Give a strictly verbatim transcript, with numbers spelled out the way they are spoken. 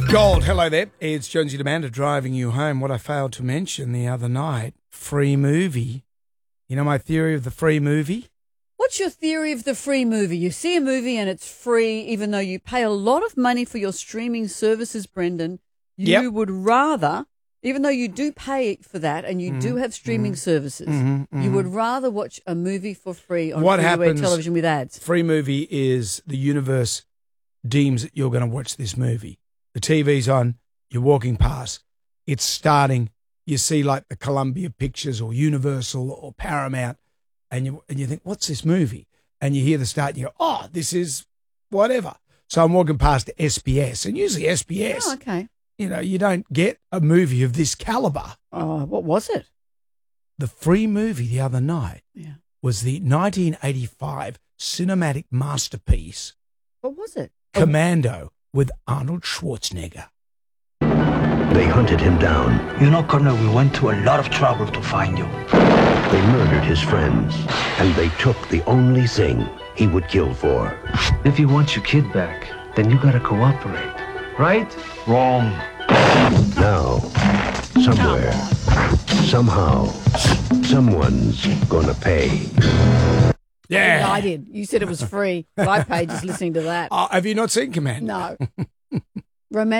Gold, hello there. It's Jonesy Demander driving you home. What I failed to mention the other night, free movie. You know my theory of the free movie? What's your theory of the free movie? You see a movie and it's free, even though you pay a lot of money for your streaming services, Brendan. You Yep. would rather, even though you do pay for that and you mm, do have streaming mm, services, mm-hmm, mm-hmm. you would rather watch a movie for free on what free-to-air happens, television with ads. Free movie is the universe deems that you're going to watch this movie. The T V's on, you're walking past, it's starting, you see like the Columbia Pictures or Universal or Paramount, and you and you think, what's this movie? And you hear the start and you go, oh, this is whatever. So I'm walking past S B S, and usually S B S, oh, okay. you know, you don't get a movie of this caliber. Oh, what was it? The free movie the other night yeah. was the nineteen eighty-five cinematic masterpiece. What was it? Commando with Arnold Schwarzenegger. They hunted him down. You know, Colonel, we went to a lot of trouble to find you. They murdered his friends, and they took the only thing he would kill for. If you want your kid back, then you gotta cooperate. Right? Wrong. Now, somewhere, somehow, someone's gonna pay. Yeah. yeah. I did. You said it was free. I paid just listening to that. Uh, have you not seen Commando? No. Romantic.